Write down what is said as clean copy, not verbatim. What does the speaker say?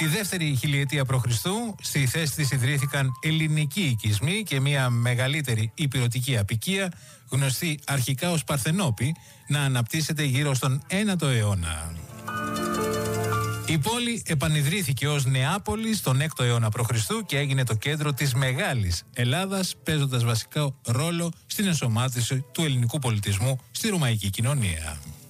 Τη δεύτερη χιλιετία π.Χ. στη θέση της ιδρύθηκαν ελληνικοί οικισμοί και μια μεγαλύτερη ηπειρωτική αποικία, γνωστή αρχικά ως Παρθενόπη, να αναπτύσσεται γύρω στον 9ο αιώνα. Η πόλη επανιδρύθηκε ως Νεάπολη στον 6ο αιώνα π.Χ. και έγινε το κέντρο της Μεγάλης Ελλάδας, παίζοντας βασικό ρόλο στην ενσωμάτωση του ελληνικού πολιτισμού στη ρωμαϊκή κοινωνία.